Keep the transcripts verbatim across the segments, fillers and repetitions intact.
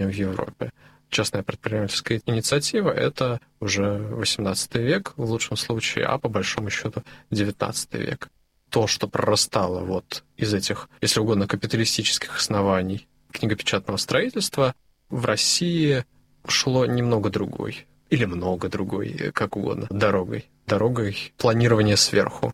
в Европе. Частная предпринимательская инициатива — это уже восемнадцатый век в лучшем случае, а по большому счету девятнадцатый век. То, что прорастало вот из этих, если угодно, капиталистических оснований книгопечатного строительства, в России шло немного другой, или много другой, как угодно, дорогой. Дорогой планирования сверху.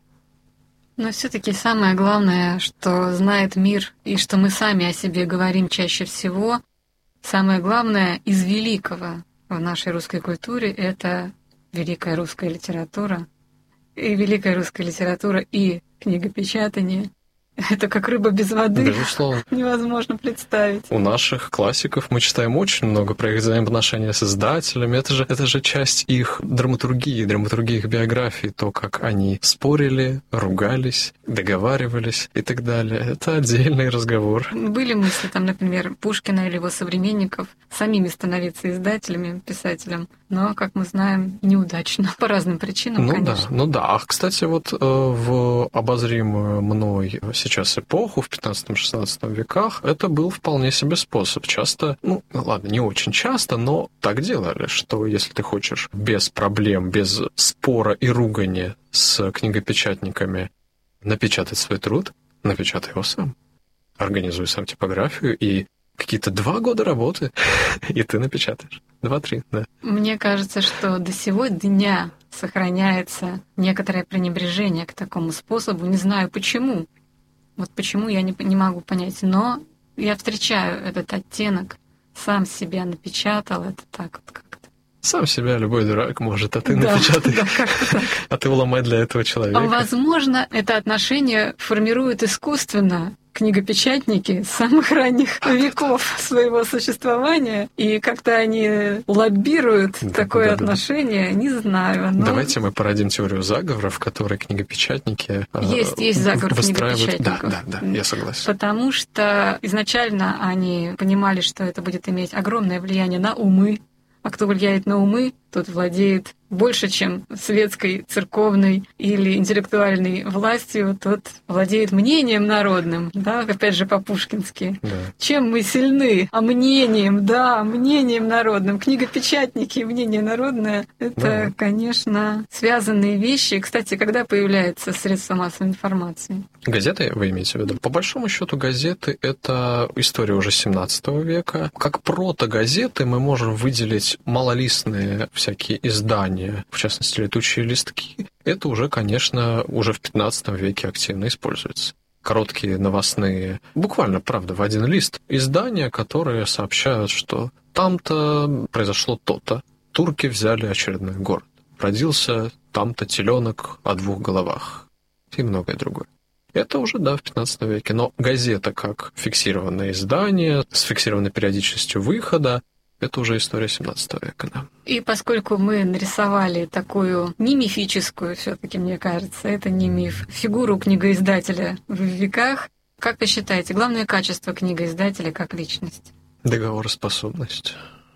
Но все-таки самое главное, что знает мир, и что мы сами о себе говорим чаще всего, самое главное из великого в нашей русской культуре — это великая русская литература. И великая русская литература, и книгопечатание — это как рыба без воды. Безусловно. Невозможно представить. У наших классиков мы читаем очень много про их взаимоотношения с издателями. Это же, это же часть их драматургии, драматургии их биографии, то, как они спорили, ругались, договаривались и так далее. Это отдельный разговор. Были мысли, там, например, Пушкина или его современников самими становиться издателями, писателем, но, как мы знаем, неудачно. По разным причинам, ну конечно. Да, ну да. А, кстати, вот э, в обозримую мной сейчас эпоху, в пятнадцатом-шестнадцатом веках, это был вполне себе способ. Часто, ну, ладно, не очень часто, но так делали, что если ты хочешь без проблем, без спора и ругани с книгопечатниками напечатать свой труд, напечатай его сам. Организуй сам типографию, и какие-то два года работы, и ты напечатаешь. Два-три, да. Мне кажется, что до сего дня сохраняется некоторое пренебрежение к такому способу. Не знаю почему. Вот почему я не, не могу понять. Но я встречаю этот оттенок. Сам себя напечатал. Это так вот как-то. Сам себя любой дурак может, а ты да, напечатай. Да, как-то так. А ты уломай для этого человека. Возможно, это отношение формирует искусственно книгопечатники с самых ранних веков своего существования, и как-то они лоббируют да, такое да, отношение, да. Не знаю. Но... Давайте мы породим теорию заговора, в которой книгопечатники есть, есть заговор выстраивают... книгопечатников. Да, да, да, я согласен. Потому что изначально они понимали, что это будет иметь огромное влияние на умы, а кто влияет на умы, тот владеет больше, чем светской, церковной или интеллектуальной властью, тот владеет мнением народным, да, опять же по-пушкински. Да. Чем мы сильны? А мнением, да, мнением народным. Книгопечатники и мнение народное — это, да. Конечно, связанные вещи. Кстати, когда появляются средства массовой информации? Газеты, вы имеете в виду? По большому счету, газеты — это история уже семнадцатого века. Как протогазеты мы можем выделить малолистные всякие издания, в частности, летучие листки. Это уже, конечно, уже в пятнадцатом веке активно используется. Короткие новостные, буквально, правда, в один лист, издания, которые сообщают, что там-то произошло то-то, турки взяли очередной город, родился там-то теленок о двух головах и многое другое. Это уже, да, в пятнадцатом веке. Но газета как фиксированное издание с фиксированной периодичностью выхода, это уже история семнадцатого века, да. И поскольку мы нарисовали такую не мифическую, все-таки, мне кажется, это не миф, фигуру книгоиздателя в веках, как вы считаете, главное качество книгоиздателя как личность? Договороспособность,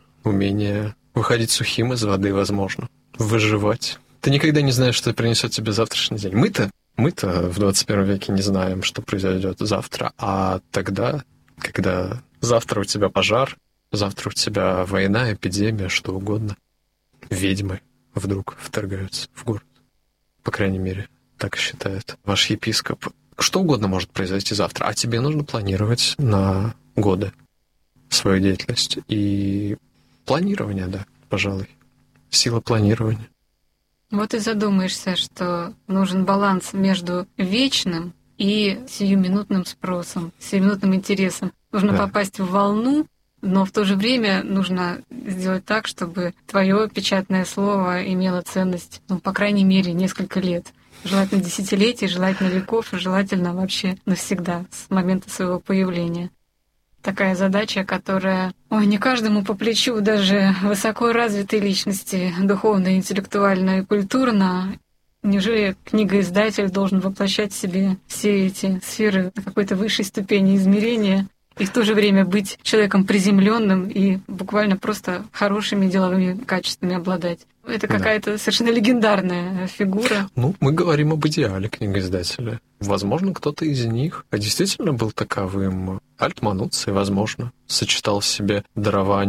умение выходить сухим из воды, возможно, выживать. Ты никогда не знаешь, что принесет тебе завтрашний день. Мы-то, мы-то в двадцать первом веке не знаем, что произойдет завтра, а тогда, когда завтра у тебя пожар, завтра у тебя война, эпидемия, что угодно. Ведьмы вдруг вторгаются в город. По крайней мере, так считает ваш епископ. Что угодно может произойти завтра, а тебе нужно планировать на годы свою деятельность. И планирование, да, пожалуй. Сила планирования. Вот и задумаешься, что нужен баланс между вечным и сиюминутным спросом, сиюминутным интересом. Нужно да. попасть в волну, но в то же время нужно сделать так, чтобы твое печатное слово имело ценность, ну, по крайней мере, несколько лет. Желательно десятилетий, желательно веков, желательно вообще навсегда, с момента своего появления. Такая задача, которая, ой, не каждому по плечу, даже высоко развитой личности, духовно, интеллектуально и культурно. Неужели книгоиздатель должен воплощать в себе все эти сферы на какой-то высшей ступени измерения? и в то же время быть человеком приземленным и буквально просто хорошими деловыми качествами обладать. Это какая-то да. совершенно легендарная фигура. Ну, мы говорим об идеале книгоиздателя. Возможно, кто-то из них действительно был таковым. Альт Мануций, возможно, сочетал в себе дарование